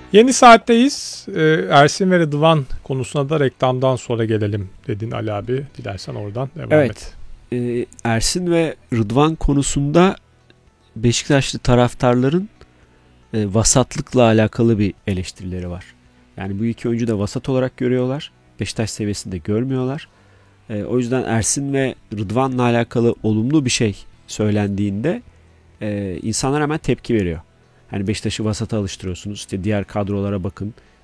Yeni saatteyiz. Ersin ve Rıdvan konusuna da reklamdan sonra gelelim dedin Ali abi. Dilersen oradan devam et. Evet. Ersin ve Rıdvan konusunda Beşiktaşlı taraftarların vasatlıkla alakalı bir eleştirileri var. Yani bu iki oyuncu da vasat olarak görüyorlar. Beşiktaş seviyesinde görmüyorlar. O yüzden Ersin ve Rıdvan'la alakalı olumlu bir şey söylendiğinde insanlar hemen tepki veriyor. Hani Beşiktaş'ı vasata alıştırıyorsunuz. İşte diğer kadrolara bakın.